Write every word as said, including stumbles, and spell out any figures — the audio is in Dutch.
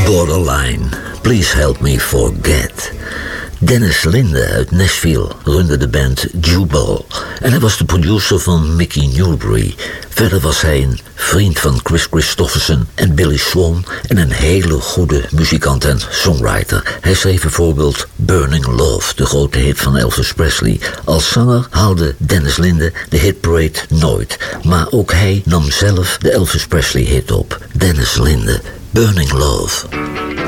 Borderline, Please Help Me Forget. Dennis Linde uit Nashville runde de band Jubal en hij was de producer van Mickey Newbury. Verder was hij een vriend van Chris Christofferson en Billy Swan en een hele goede muzikant en songwriter. Hij schreef bijvoorbeeld Burning Love, de grote hit van Elvis Presley. Als zanger haalde Dennis Linde de hitparade nooit, maar ook hij nam zelf de Elvis Presley hit op. Dennis Linde, Burning Love.